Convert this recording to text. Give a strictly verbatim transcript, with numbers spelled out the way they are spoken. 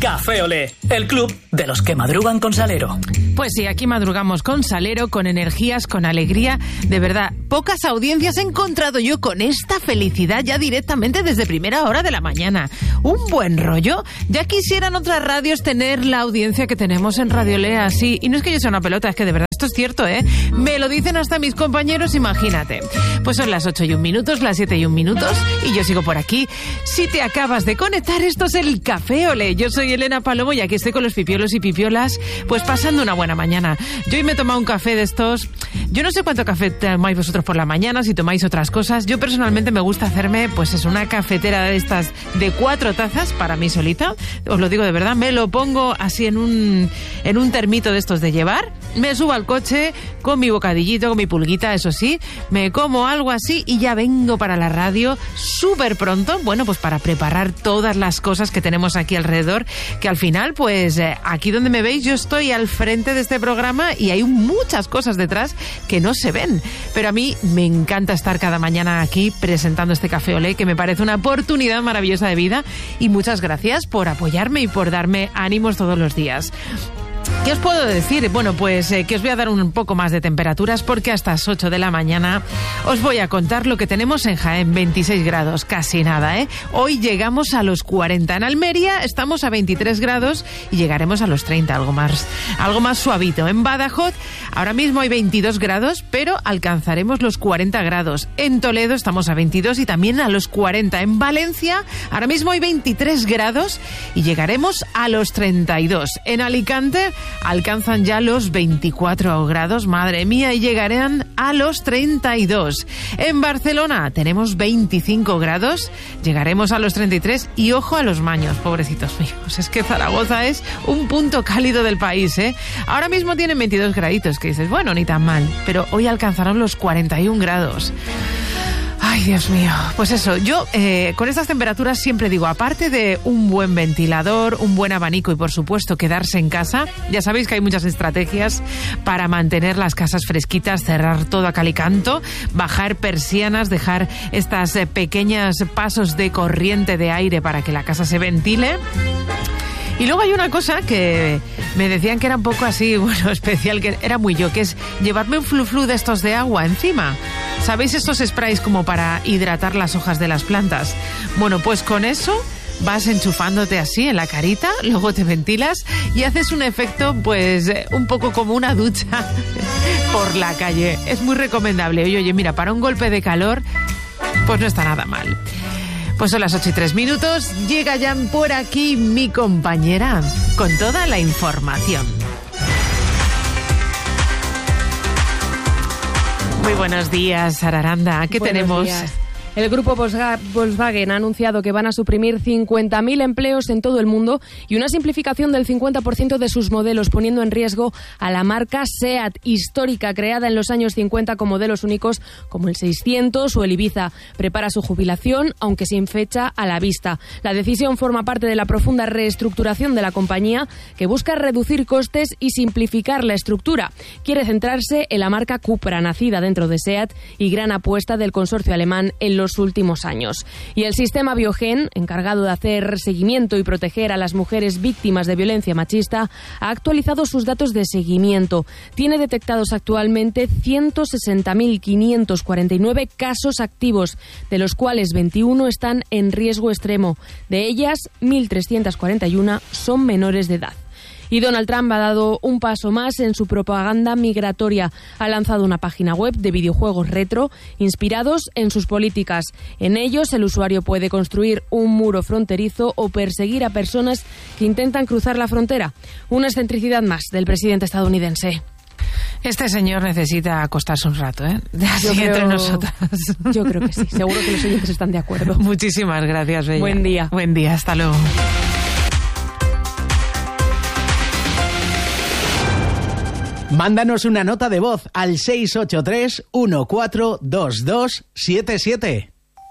Café Olé, el club de los que madrugan con Salero. Pues sí, aquí madrugamos con Salero, con energías, con alegría. De verdad, pocas audiencias he encontrado yo con esta felicidad ya directamente desde primera hora de la mañana. Un buen rollo. Ya quisieran otras radios tener la audiencia que tenemos en Radio Olé así. Y no es que yo sea una pelota, es que de verdad esto es cierto, ¿eh? Me lo dicen hasta mis compañeros, imagínate. Pues son las ocho y un minutos, las siete y un minutos, y yo sigo por aquí. Si te acabas de conectar, esto es el Café Olé. Yo soy Elena Palomo y aquí estoy con los pipiolos y pipiolas, pues pasando una buena mañana. Yo hoy me he tomado un café de estos. Yo no sé cuánto café tomáis vosotros por la mañana, si tomáis otras cosas. Yo personalmente me gusta hacerme, pues es una cafetera de estas de cuatro tazas para mí solita. Os lo digo de verdad, me lo pongo así en un, en un termito de estos de llevar. Me subo al coche con mi bocadillito, con mi pulguita, eso sí. Me como algo así y ya vengo para la radio súper pronto. Bueno, pues para preparar todas las cosas que tenemos aquí alrededor, que al final, pues eh, aquí donde me veis, yo estoy al frente de este programa y hay muchas cosas detrás que no se ven. Pero a mí me encanta estar cada mañana aquí presentando este Café Olé, que me parece una oportunidad maravillosa de vida, y muchas gracias por apoyarme y por darme ánimos todos los días. ¿Qué os puedo decir? Bueno, pues eh, que os voy a dar un poco más de temperaturas, porque hasta las ocho de la mañana os voy a contar lo que tenemos en Jaén. Veintiséis grados, casi nada, ¿eh? Hoy llegamos a los cuarenta. En Almería estamos a veintitrés grados y llegaremos a los treinta, algo más, algo más suavito. En Badajoz ahora mismo hay veintidós grados, pero alcanzaremos los cuarenta grados. En Toledo estamos a veintidós y también a los cuarenta. En Valencia ahora mismo hay veintitrés grados y llegaremos a los treinta y dos. En Alicante alcanzan ya los veinticuatro grados, madre mía, y llegarán a los treinta y dos. En Barcelona tenemos veinticinco grados, llegaremos a los treinta y tres, y ojo a los maños, pobrecitos míos, es que Zaragoza es un punto cálido del país, ¿eh? Ahora mismo tienen veintidós graditos, que dices, bueno, ni tan mal, pero hoy alcanzarán los cuarenta y un grados. Ay, Dios mío. Pues eso, yo eh, con estas temperaturas siempre digo, aparte de un buen ventilador, un buen abanico y por supuesto quedarse en casa, ya sabéis que hay muchas estrategias para mantener las casas fresquitas, cerrar todo a cal y canto, bajar persianas, dejar estas eh, pequeños pasos de corriente de aire para que la casa se ventile. Y luego hay una cosa que me decían que era un poco así, bueno, especial, que era muy yo, que es llevarme un flu-flu de estos de agua encima. ¿Sabéis estos sprays como para hidratar las hojas de las plantas? Bueno, pues con eso vas enchufándote así en la carita, luego te ventilas y haces un efecto, pues, un poco como una ducha por la calle. Es muy recomendable. Oye, oye, mira, para un golpe de calor, pues no está nada mal. Pues son las ocho y tres minutos, llega ya por aquí mi compañera con toda la información. Muy buenos días, Sara Aranda. ¿Qué buenos tenemos? Días. El grupo Volkswagen ha anunciado que van a suprimir cincuenta mil empleos en todo el mundo y una simplificación del cincuenta por ciento de sus modelos, poniendo en riesgo a la marca SEAT, histórica, creada en los años cincuenta con modelos únicos como el seiscientos o el Ibiza. Prepara su jubilación, aunque sin fecha a la vista. La decisión forma parte de la profunda reestructuración de la compañía, que busca reducir costes y simplificar la estructura. Quiere centrarse en la marca Cupra, nacida dentro de SEAT y gran apuesta del consorcio alemán en los los últimos años. Y el sistema Biogen, encargado de hacer seguimiento y proteger a las mujeres víctimas de violencia machista, ha actualizado sus datos de seguimiento. Tiene detectados actualmente ciento sesenta mil quinientos cuarenta y nueve casos activos, de los cuales veintiuno están en riesgo extremo. De ellas, mil trescientos cuarenta y uno son menores de edad. Y Donald Trump ha dado un paso más en su propaganda migratoria. Ha lanzado una página web de videojuegos retro inspirados en sus políticas. En ellos, el usuario puede construir un muro fronterizo o perseguir a personas que intentan cruzar la frontera. Una excentricidad más del presidente estadounidense. Este señor necesita acostarse un rato, ¿eh? Así yo creo, entre nosotras. Yo creo que sí. Seguro que los oyentes están de acuerdo. Muchísimas gracias, Bella. Buen día. Buen día. Hasta luego. Mándanos una nota de voz al seis ocho tres, uno cuatro dos dos siete siete.